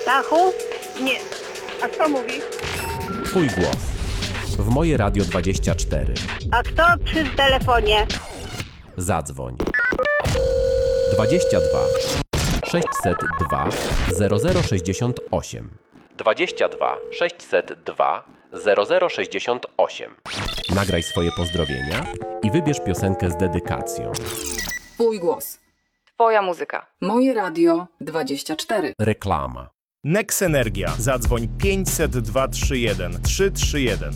Stachu? Nie. A kto mówi? Twój głos. W Moje Radio 24. A kto przy telefonie? Zadzwoń. 22 602 0068. 22 602 0068. Nagraj swoje pozdrowienia i wybierz piosenkę z dedykacją. Twój głos. Twoja muzyka. Moje Radio 24. Reklama. Nex Energia. Zadzwoń 500 231 331.